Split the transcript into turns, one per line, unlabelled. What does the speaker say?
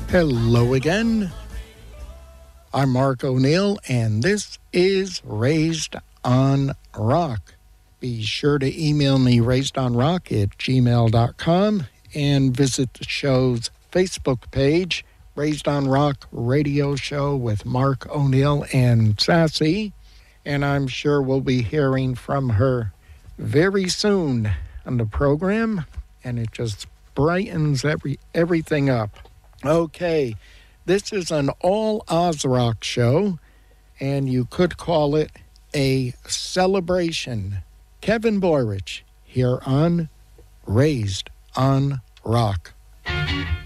Hello again. I'm Mark O'Neill, and this is Raised on Rock. Be sure to email me raisedonrock@gmail.com and visit the show's Facebook page, Raised on Rock Radio Show with Mark O'Neill and Sassy. And I'm sure we'll be hearing from her very soon on the program, and it just brightens everything up. Okay, this is an all Oz rock show, and you could call it a celebration. Kevin Boyrich here on Raised on Rock.